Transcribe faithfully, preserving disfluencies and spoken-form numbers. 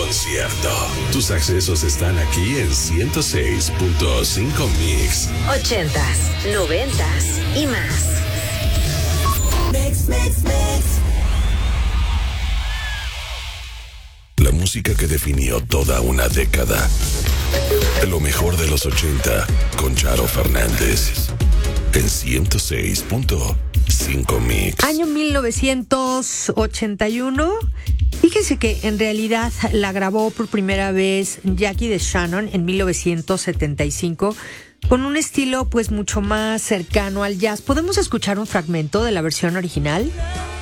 concierto. Tus accesos están aquí en ciento seis punto cinco Mix. Ochentas, noventas y más. Mix, mix, mix. La música que definió toda una década. Lo mejor de los ochenta con Charo Fernández. En ciento seis punto cinco Mix. Año mil novecientos ochenta y uno. Fíjense que en realidad la grabó por primera vez Jackie DeShannon en mil novecientos setenta y cinco con un estilo pues mucho más cercano al jazz. ¿Podemos escuchar un fragmento de la versión original?